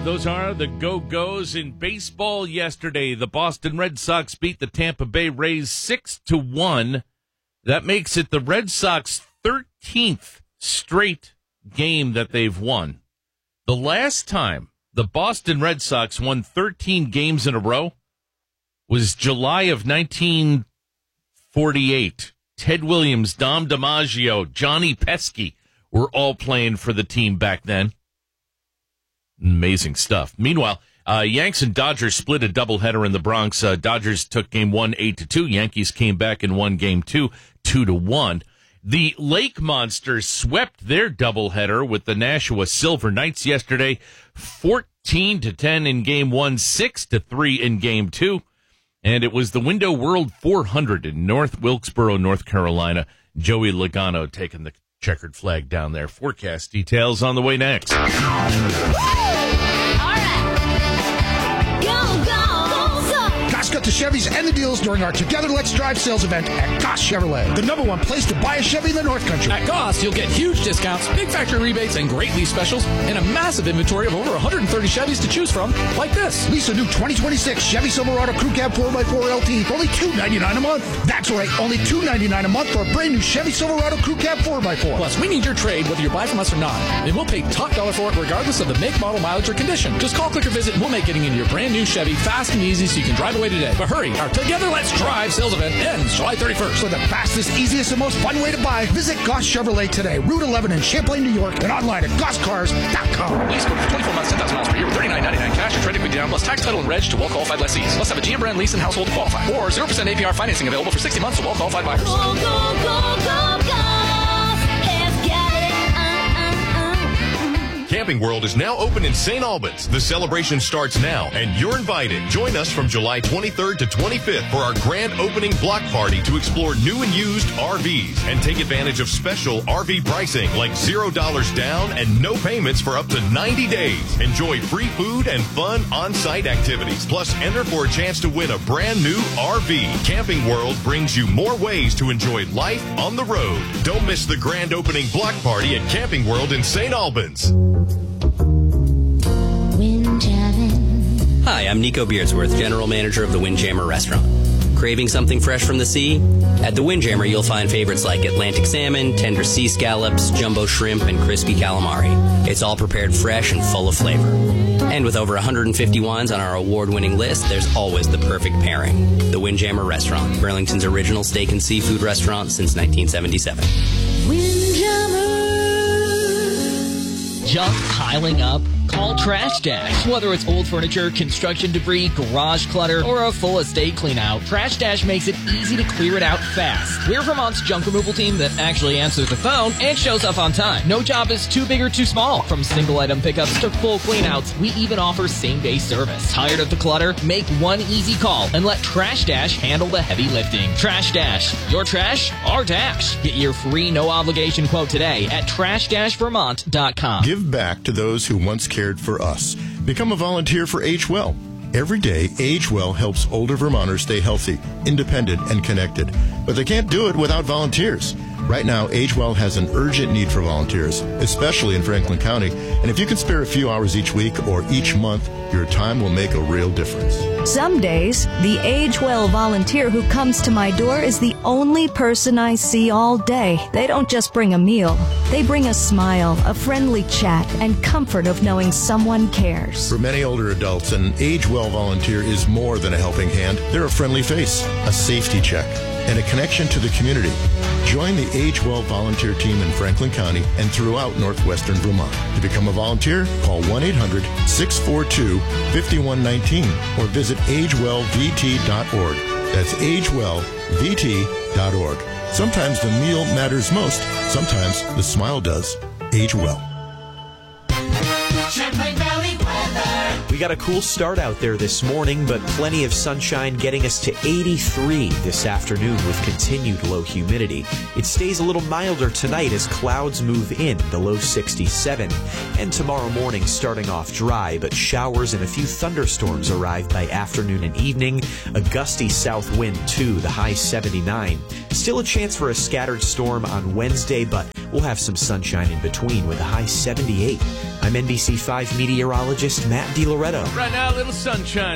Those are the Go-Go's in baseball yesterday. The Boston Red Sox beat the Tampa Bay Rays 6-1. That makes it the Red Sox 13th straight game that they've won. The last time the Boston Red Sox won 13 games in a row was July of 1948. Ted Williams, Dom DiMaggio, Johnny Pesky were all playing for the team back then. Amazing stuff. Meanwhile, Yanks and Dodgers split a doubleheader in the Bronx. Dodgers took game 1 8-2. Yankees came back and won game 2 2-1. The Lake Monsters swept their doubleheader with the Nashua Silver Knights yesterday, 14-10 in game 1, 6-3 in game 2. And it was the Window World 400 in North Wilkesboro, North Carolina. Joey Logano taking the checkered flag down there. Forecast details on the way next. Gosh got the Chevys and the deals during our Together Let's Drive sales event at Goss Chevrolet, the number one place to buy a Chevy in the North Country. At Goss, you'll get huge discounts, big factory rebates, and great lease specials, and a massive inventory of over 130 Chevys to choose from, like this. Lease a new 2026 Chevy Silverado Crew Cab 4x4 LT for only $299 a month. That's right, only $299 a month for a brand new Chevy Silverado Crew Cab 4x4. Plus, we need your trade whether you buy from us or not, and we'll pay top dollar for it regardless of the make, model, mileage, or condition. Just call, click, or visit, and we'll make getting into your brand new Chevy fast and easy so you can drive away today. But hurry, our Together Let's Drive sales event ends July 31st. For the fastest, easiest, and most fun way to buy, visit Goss Chevrolet today, Route 11 in Champlain, New York, and online at GossCars.com. Lease quote for 24 months, 10,000 miles per year with $39.99 cash or trade equity down, plus tax, title, and reg to well-qualified lessees. Must have a GM brand lease and household to qualify. Or 0% APR financing available for 60 months to well-qualified buyers. Go, go, go, go, go. Let's get it. Camping World is now open in St. Albans. The celebration starts now, and you're invited. Join us from July 23rd to 25th for our grand opening block party to explore new and used RVs and take advantage of special RV pricing like $0 down and no payments for up to 90 days. Enjoy free food and fun on-site activities. Plus, enter for a chance to win a brand new RV. Camping World brings you more ways to enjoy life on the road. Don't miss the grand opening block party at Camping World in St. Albans. Hi, I'm Nico Beardsworth, General Manager of the Windjammer Restaurant. Craving something fresh from the sea? At the Windjammer, you'll find favorites like Atlantic salmon, tender sea scallops, jumbo shrimp, and crispy calamari. It's all prepared fresh and full of flavor. And with over 150 wines on our award-winning list, there's always the perfect pairing. The Windjammer Restaurant, Burlington's original steak and seafood restaurant since 1977. Windjammer. Junk piling up? Call Trash Dash. Whether it's old furniture, construction debris, garage clutter, or a full estate clean out, Trash Dash makes it easy to clear it out fast. We're Vermont's junk removal team that actually answers the phone and shows up on time. No job is too big or too small. From single item pickups to full clean outs, we even offer same-day service. Tired of the clutter? Make one easy call and let Trash Dash handle the heavy lifting. Trash Dash. Your trash, our dash. Get your free no-obligation quote today at trash-vermont.com. Give back to those who once cared for us. Become a volunteer for Age Well. Every day, Age Well helps older Vermonters stay healthy, independent, and connected. But they can't do it without volunteers. Right now, Age Well has an urgent need for volunteers, especially in Franklin County. And if you can spare a few hours each week or each month, your time will make a real difference. Some days, the Age Well volunteer who comes to my door is the only person I see all day. They don't just bring a meal. They bring a smile, a friendly chat, and comfort of knowing someone cares. For many older adults, an Age Well volunteer is more than a helping hand. They're a friendly face, a safety check, and a connection to the community. Join the Age Well volunteer team in Franklin County and throughout northwestern Vermont. To become a volunteer, call 1-800-642-5119 or visit agewellvt.org. That's agewellvt.org. Sometimes the meal matters most. Sometimes the smile does. Age Well. Champlain Valley weather. We got a cool start out there this morning, but plenty of sunshine getting us to 83 this afternoon with continued low humidity. It stays a little milder tonight as clouds move in, the low 67. And tomorrow morning starting off dry, but showers and a few thunderstorms arrive by afternoon and evening. A gusty south wind too, the high 79. Still a chance for a scattered storm on Wednesday, but We'll have some sunshine in between with a high 78. I'm NBC5 meteorologist Matt DiLoretto. Right now, a little sunshine.